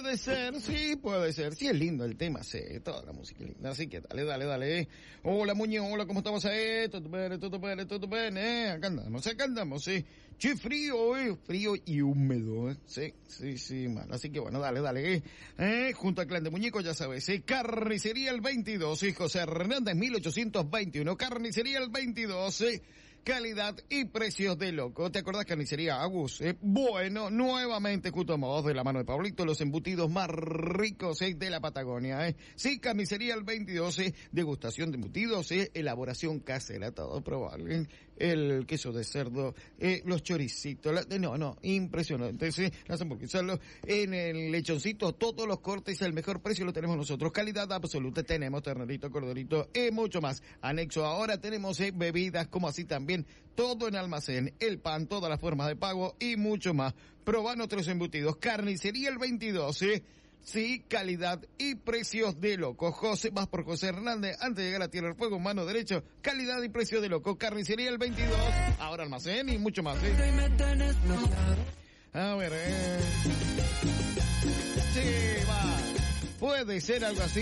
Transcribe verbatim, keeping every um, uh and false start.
Puede ser, sí, puede ser. Sí, es lindo el tema, sí, toda la música es linda. Así que dale, dale, dale. Hola, Muñoz, hola, ¿cómo estamos ahí? Todo bien, todo bien, todo bien, eh. Acá andamos, acá andamos, sí. Che, frío, eh. Frío y húmedo, eh. Sí, sí, sí, mal. Así que bueno, dale, dale, eh. eh junto al clan de muñecos, ya sabes, eh. Carnicería el veintidós, eh. José Hernández, mil ochocientos veintiuno. Carnicería el veintidós, eh. Calidad y precios de loco. ¿Te acordás, Carnicería Agus? Eh, bueno, nuevamente, justo a modo de la mano de Pablito, los embutidos más ricos eh, de la Patagonia. Eh. Sí, Carnicería el veintidós, eh, degustación de embutidos, eh, elaboración casera, todo probable. El queso de cerdo, eh, los choricitos, la, no, no, impresionante. Sí, las hamburguesas, en el lechoncito, todos los cortes, el mejor precio lo tenemos nosotros. Calidad absoluta, tenemos ternerito, corderito y mucho más. Anexo ahora tenemos eh, bebidas, como así también todo en almacén, el pan, todas las formas de pago y mucho más. Probá nuestros embutidos. Carnicería el veintidós, ¿eh? Sí, calidad y precios de loco. José, vas por José Hernández, antes de llegar a Tierra del Fuego, mano derecho, calidad y precios de loco. Carnicería el veintidós, ahora almacén y mucho más, ¿eh? A ver, eh. Sí, va. Puede ser algo así